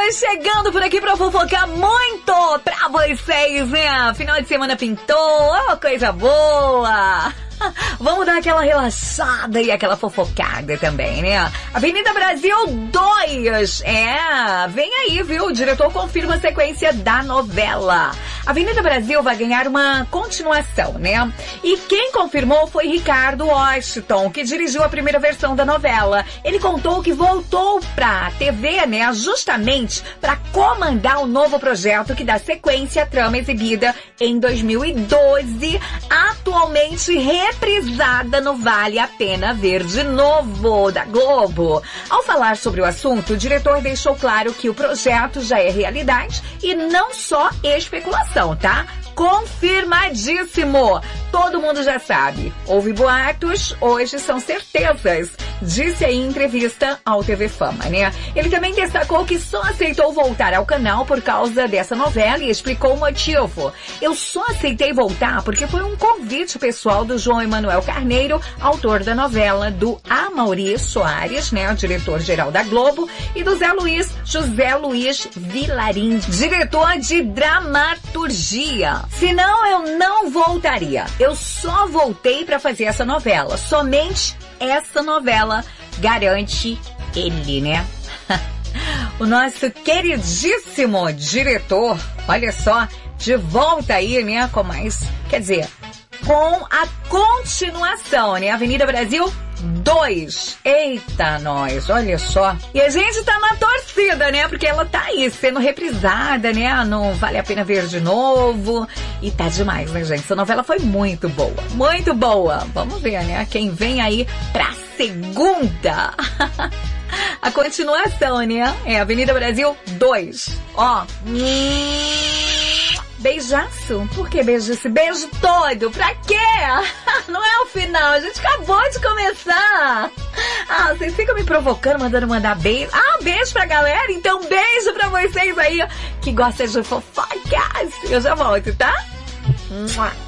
chegando por aqui pra fofocar muito pra vocês, né? Final de semana pintou, oh, coisa boa! Vamos dar aquela relaxada e aquela fofocada também, né? Avenida Brasil 2, vem aí, viu? O diretor confirma a sequência da novela. Avenida Brasil vai ganhar uma continuação, né? E quem confirmou foi Ricardo Washington, que dirigiu a primeira versão da novela. Ele contou que voltou pra TV, né? Justamente pra comandar o novo projeto que dá sequência à trama exibida em 2012, atualmente reprisada no Vale a Pena Ver de Novo, da Globo. Ao falar sobre o assunto, o diretor deixou claro que o projeto já é realidade e não só especulação, tá? Confirmadíssimo! Todo mundo já sabe. Houve boatos, hoje são certezas. Disse aí em entrevista ao TV Fama, né? Ele também destacou que só aceitou voltar ao canal por causa dessa novela e explicou o motivo. Eu só aceitei voltar porque foi um convite pessoal do João Emanuel Carneiro, autor da novela, do Amaury Soares, né? O diretor-geral da Globo, e do José Luiz Vilarim, diretor de dramaturgia. Senão eu não voltaria. Eu só voltei para fazer essa novela. Somente essa novela garante ele, né? O nosso queridíssimo diretor, olha só, de volta aí, né? Com mais, quer dizer, com a continuação, né? Avenida Brasil 2. Eita, nós, olha só. E a gente tá na torcida, né? Porque ela tá aí, sendo reprisada, né? Não Vale a Pena Ver de Novo. E tá demais, né, gente? Essa novela foi muito boa. Muito boa. Vamos ver, né? Quem vem aí pra segunda. A continuação, né? É Avenida Brasil 2. Ó. Beijaço? Por que beijo esse beijo todo? Pra quê? Não é o final, a gente acabou de começar. Ah, vocês ficam me provocando, mandar beijo. Ah, beijo pra galera? Então beijo pra vocês aí que gostam de fofocas. Eu já volto, tá?